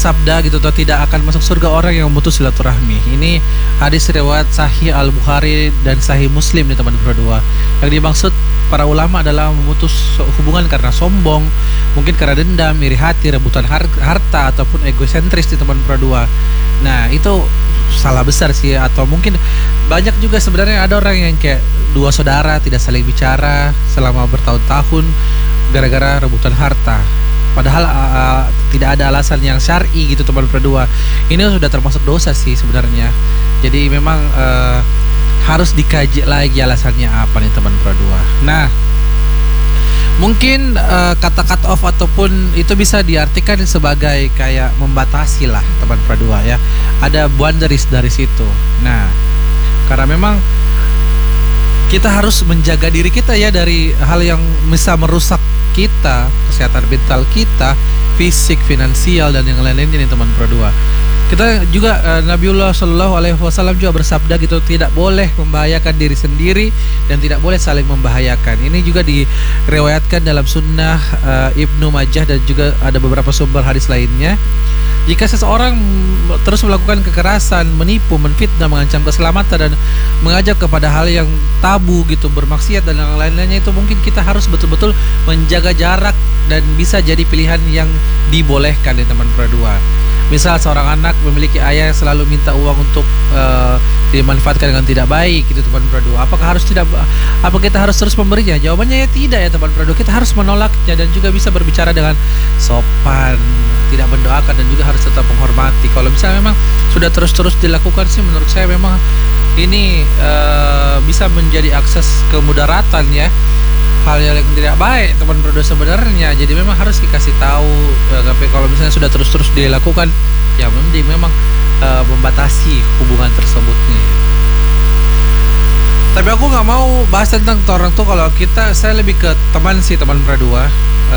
bersabda gitu tuh, tidak akan masuk surga orang yang memutus silaturahmi. Ini hadis riwayat Sahih Al-Bukhari dan Sahih Muslim nih teman berdua. Yang dimaksud para ulama adalah memutus hubungan karena sombong, mungkin karena dendam, iri hati, rebutan harta ataupun egosentris di teman berdua. Nah, itu salah besar sih. Atau mungkin banyak juga sebenarnya ada orang yang kayak dua saudara tidak saling bicara selama bertahun-tahun gara-gara rebutan harta. Padahal tidak ada alasan yang syar'i gitu teman berdua. Ini sudah termasuk dosa sih sebenarnya. Jadi memang harus dikaji lagi alasannya apa nih teman berdua. Nah, mungkin kata cut off ataupun itu bisa diartikan sebagai kayak membatasi lah teman berdua ya. Ada boundaries dari situ. Nah, karena memang kita harus menjaga diri kita ya dari hal yang bisa merusak kita, kesehatan mental kita, fisik, finansial dan yang lain-lainnya nih teman berdua. Kita juga Nabiullah Shallallahu Alaihi Wasallam juga bersabda gitu, tidak boleh membahayakan diri sendiri dan tidak boleh saling membahayakan. Ini juga diriwayatkan dalam sunnah Ibnu Majah dan juga ada beberapa sumber hadis lainnya. Jika seseorang terus melakukan kekerasan, menipu, menfitnah, mengancam keselamatan dan mengajak kepada hal yang tabu gitu, bermaksiat dan yang lain-lainnya, itu mungkin kita harus betul-betul menjaga jarak dan bisa jadi pilihan yang dibolehkan ya teman berdua. Misal seorang anak memiliki ayah yang selalu minta uang untuk dimanfaatkan dengan tidak baik gitu teman berdua. Apa kita harus terus memberinya? Jawabannya ya tidak ya teman berdua. Kita harus menolaknya dan juga bisa berbicara dengan sopan, tidak mendoakan dan juga harus tetap menghormati. Kalau misalnya memang sudah terus-terus dilakukan sih, menurut saya memang ini bisa menjadi akses kemudaratan ya, hal yang tidak baik teman berdua sebenarnya. Jadi memang harus dikasih tahu. Tapi kalau misalnya sudah terus-terus dilakukan, ya mending memang membatasi hubungan tersebutnya. Tapi aku nggak mau bahas tentang orang tuh. Kalau saya lebih ke teman sih teman berdua.